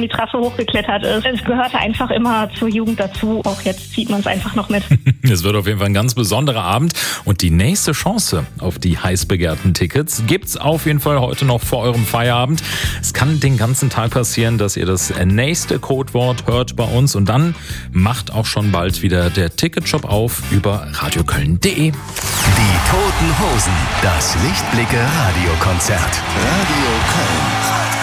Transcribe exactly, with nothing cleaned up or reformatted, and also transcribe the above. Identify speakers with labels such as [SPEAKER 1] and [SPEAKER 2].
[SPEAKER 1] die Trasse hochgeklettert ist. Es gehörte einfach immer zur Jugend dazu. Auch jetzt zieht man es einfach noch mit.
[SPEAKER 2] Es wird auf jeden Fall ein ganz besonderer Abend. Und die nächste Chance auf die heiß begehrten Tickets gibt's auf jeden Fall heute noch vor eurem Feierabend. Es kann den ganzen Tag passieren, dass ihr das nächste Codewort hört bei uns. Und dann macht auch schon bald wieder der Ticketshop auf über radioköln punkt de.
[SPEAKER 3] Die Toten Hosen, das Lichtblicke Radiokonzert. Radio Köln.